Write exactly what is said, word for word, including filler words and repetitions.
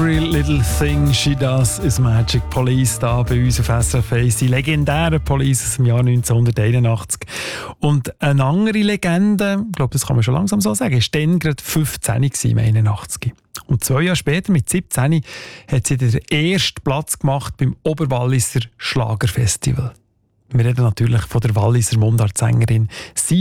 Every Little Thing She Does is Magic. Police da bei uns auf S R F eins. Die legendäre Police aus dem Jahr neunzehnhunderteinundachtzig. Und eine andere Legende, ich glaube, das kann man schon langsam so sagen, war dann gerade fünfzehn im einundachtzig. Und zwei Jahre später, mit siebzehn, hat sie den ersten Platz gemacht beim Oberwalliser Schlagerfestival. Wir reden natürlich von der Walliser Mundartsängerin Sia